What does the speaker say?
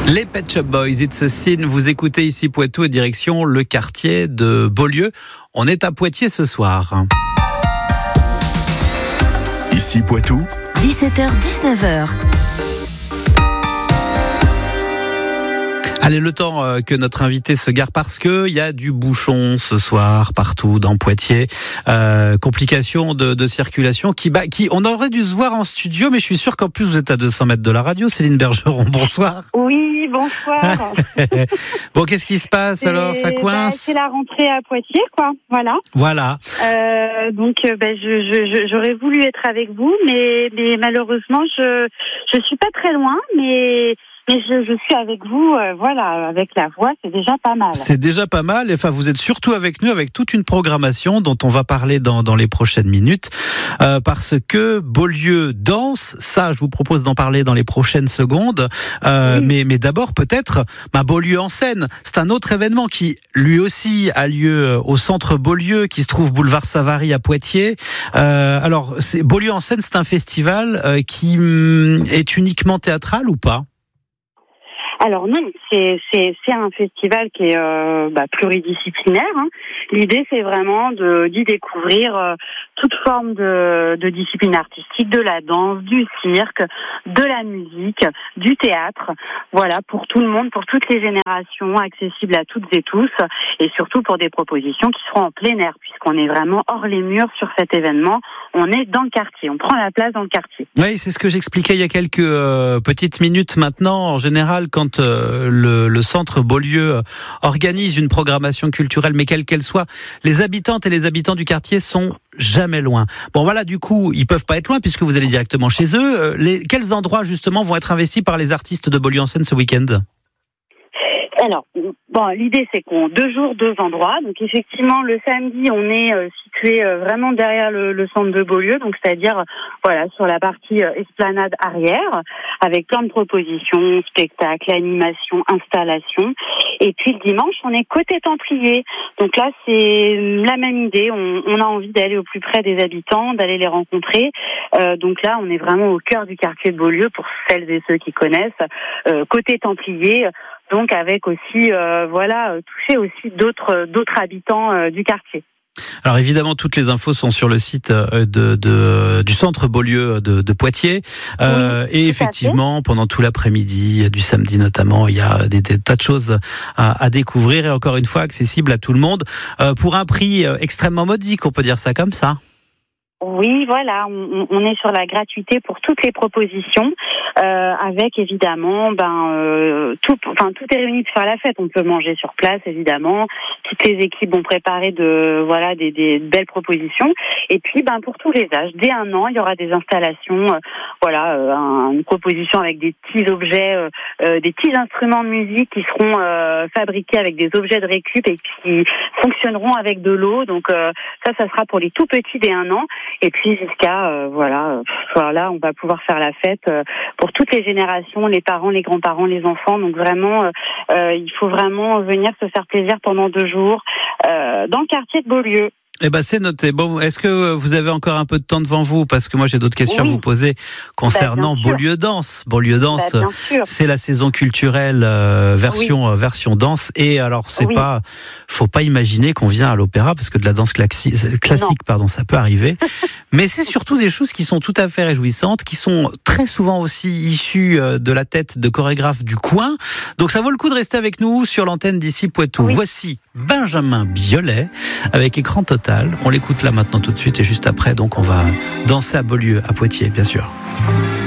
Les Pet Shop Boys, It's a Sin, vous écoutez ici Poitou et direction le quartier de Beaulieu. On est à Poitiers ce soir. Ici Poitou, 17h-19h. Allez, le temps que notre invité se gare parce que il y a du bouchon ce soir partout dans Poitiers. Complications de circulation qui on aurait dû se voir en studio, mais je suis sûr qu'en plus vous êtes à 200 mètres de la radio. Céline Bergeron, bonsoir. Oui, bonsoir. Bon, qu'est-ce qui se passe alors? Ça coince? C'est la rentrée à Poitiers, quoi. Voilà. Donc, j'aurais voulu être avec vous, mais malheureusement, je suis pas très loin, mais je suis avec vous, avec la voix, c'est déjà pas mal. C'est déjà pas mal. Enfin, vous êtes surtout avec nous, avec toute une programmation dont on va parler dans les prochaines minutes, parce que Beaulieu danse. Ça, je vous propose d'en parler dans les prochaines secondes. Oui. Mais d'abord, peut-être, Beaulieu en scène. C'est un autre événement qui, lui aussi, a lieu au centre Beaulieu, qui se trouve boulevard Savary à Poitiers. Alors, Beaulieu en scène, c'est un festival qui est uniquement théâtral ou pas? Alors non, c'est un festival qui est pluridisciplinaire. L'idée, c'est vraiment d'y découvrir toute forme de discipline artistique, de la danse, du cirque, de la musique, du théâtre. Voilà, pour tout le monde, pour toutes les générations, accessible à toutes et tous, et surtout pour des propositions qui seront en plein air, puisqu'on est vraiment hors les murs sur cet événement. On est dans le quartier, on prend la place dans le quartier. Oui, c'est ce que j'expliquais il y a quelques petites minutes maintenant. En général, quand le centre Beaulieu organise une programmation culturelle, mais quelle qu'elle soit, les habitantes et les habitants du quartier sont jamais loin. Bon voilà, du coup, ils peuvent pas être loin puisque vous allez directement chez eux. Quels endroits justement vont être investis par les artistes de Beaulieu en scène ce week-end ? Alors, l'idée c'est qu'on 2 jours, 2 endroits. Donc effectivement, le samedi, on est situé vraiment derrière le centre de Beaulieu, donc c'est-à-dire sur la partie esplanade arrière, avec plein de propositions, spectacles, animations, installations. Et puis le dimanche, on est côté Templiers. Donc là, c'est la même idée. On a envie d'aller au plus près des habitants, d'aller les rencontrer. Donc là, on est vraiment au cœur du quartier de Beaulieu pour celles et ceux qui connaissent. Côté Templiers. Donc avec aussi toucher aussi d'autres habitants du quartier. Alors évidemment, toutes les infos sont sur le site du centre Beaulieu de Poitiers. Et effectivement, pendant tout l'après-midi, du samedi notamment, il y a des tas de choses à découvrir et encore une fois accessible à tout le monde pour un prix extrêmement modique, on peut dire ça comme ça. Oui, voilà, on est sur la gratuité pour toutes les propositions, avec évidemment, tout est réuni pour faire la fête. On peut manger sur place, évidemment. Toutes les équipes vont préparer des belles propositions. Et puis, pour tous les âges, dès 1 an, il y aura des installations, une proposition avec des petits objets, des petits instruments de musique qui seront fabriqués avec des objets de récup et qui fonctionneront avec de l'eau. Donc ça sera pour les tout petits dès 1 an. Et puis jusqu'à on va pouvoir faire la fête pour toutes les générations, les parents, les grands-parents, les enfants. Donc vraiment, il faut vraiment venir se faire plaisir pendant 2 jours dans le quartier de Beaulieu. C'est noté. Bon, est-ce que vous avez encore un peu de temps devant vous? Parce que moi, j'ai d'autres questions à vous poser concernant Beaulieu Danse. Beaulieu Danse, c'est la saison culturelle version danse. Et alors, faut pas imaginer qu'on vient à l'opéra parce que de la danse classique, ça peut arriver. Mais c'est surtout des choses qui sont tout à fait réjouissantes, qui sont très souvent aussi issues de la tête de chorégraphes du coin. Donc, ça vaut le coup de rester avec nous sur l'antenne d'ici Poitou. Oui. Voici Benjamin Biolay avec écran total. On l'écoute là maintenant tout de suite et juste après, donc on va danser à Beaulieu, à Poitiers, bien sûr.